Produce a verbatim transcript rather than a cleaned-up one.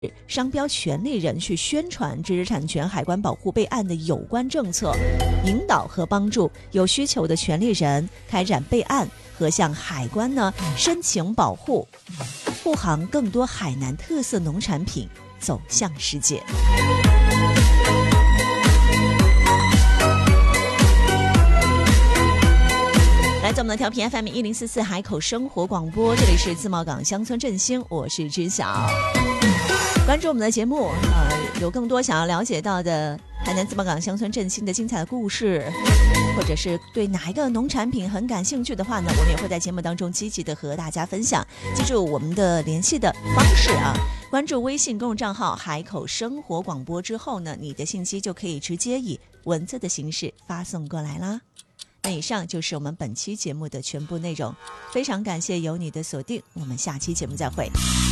商标权利人去宣传知识产权海关保护备案的有关政策，引导和帮助有需求的权利人开展备案和向海关呢申请保护，护航更多海南特色农产品走向世界。来自我们的调频 F M 一零四四海口生活广播，这里是自贸港乡村振兴，我是知晓。关注我们的节目，呃，有更多想要了解到的海南自贸港乡村振兴的精彩的故事，或者是对哪一个农产品很感兴趣的话呢，我们也会在节目当中积极的和大家分享。记住我们的联系的方式啊，关注微信公众账号海口生活广播之后呢，你的信息就可以直接以文字的形式发送过来啦。那以上就是我们本期节目的全部内容，非常感谢有你的锁定，我们下期节目再会。